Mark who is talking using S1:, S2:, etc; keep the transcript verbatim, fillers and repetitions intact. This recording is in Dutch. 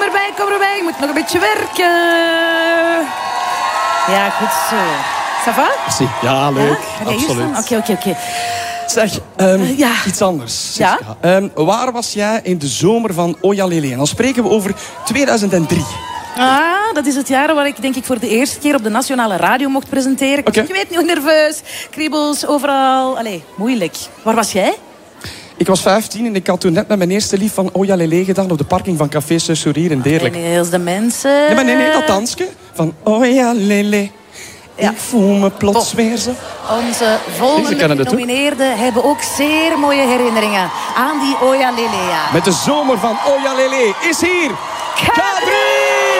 S1: kom erbij, kom erbij. Je moet nog een beetje werken. Ja, goed zo. Ça va?
S2: Merci. Ja, leuk.
S1: Ja?
S2: Absoluut.
S1: Oké, oké, oké.
S2: Zeg, um,
S1: uh, ja.
S2: iets anders.
S1: Ja?
S2: Um, waar was jij in de zomer van Ojalele? En dan spreken we over tweeduizend drie.
S1: Ah, dat is het jaar waar ik denk ik voor de eerste keer op de nationale radio mocht presenteren.
S2: Okay.
S1: Je weet niet hoe nerveus, kriebels, overal. Allee, moeilijk. Waar was jij?
S2: Ik was vijftien en ik had toen net met mijn eerste lief van Ojalele gedaan op de parking van Café Sussurier in Deerlijk.
S1: En heel de mensen...
S2: Nee, maar nee, nee, dat dansje van Ojalele. Ja. Ik voel me plots
S1: oh.
S2: weer zo.
S1: Onze volgende genomineerden hebben ook zeer mooie herinneringen aan die Ojalele.
S2: Met de zomer van Ojalele is hier Kadri!